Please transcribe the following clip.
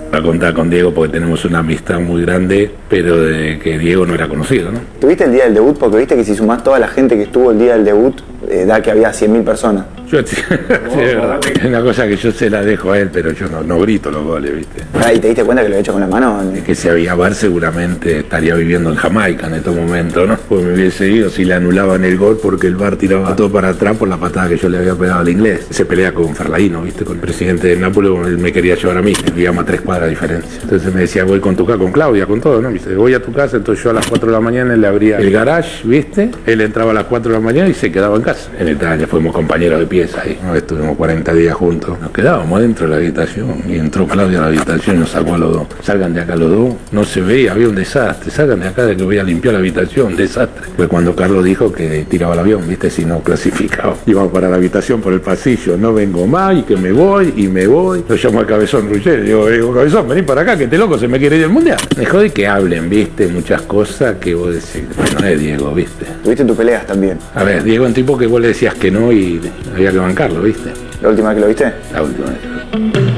a contar con Diego porque tenemos una amistad muy grande, pero de que Diego no era conocido, ¿no? ¿Tuviste el día del debut? Porque viste que si sumás toda la gente que estuvo el día del debut, da que había 100.000 personas. Yo, sí, es verdad. Es una cosa que yo se la dejo a él, pero yo no grito los goles, ¿viste? ¿Y te diste cuenta que lo he hecho con la mano? Es que si había VAR seguramente estaría viviendo en Jamaica en estos momentos, ¿no? Pues me hubiese ido si le anulaban el gol porque el VAR tiraba todo para atrás por la patada que yo le había pegado al inglés. Se pelea con Ferlaino, ¿viste? Con el presidente de Nápoles, él me quería llevar a mí, vivíamos a 3 cuadras de diferencia. Entonces me decía, voy con tu casa, con Claudia, con todo, ¿no? Me dice, voy a tu casa, entonces yo a las 4 de la mañana le abría el garage, ¿viste? Él entraba a las 4 de la mañana y se quedaba en casa. En Italia fuimos compañeros de pieza ahí, ¿no? Estuvimos 40 días juntos. Nos quedábamos adentro de la habitación y entró Claudia a la habitación y nos sacó a los dos. Salgan de acá los dos. No se veía, había un desastre. Salgan de acá de que voy a limpiar la habitación, desastre. Fue cuando Carlos dijo que tiraba el avión, ¿viste? Si no clasificaba. Íbamos para la habitación por el pasillo, no vengo más y que me voy y me voy. Lo llamo a Cabezón Ruggeri, digo, Cabezón, vení para acá que este loco se me quiere ir del mundial. Me jode que hablen, ¿viste? Muchas cosas que vos decís, no es Diego, ¿viste? Tuviste tus peleas también. A ver, Diego es un tipo que vos le decías que no y había que bancarlo, ¿viste? ¿La última vez que lo viste? La última vez.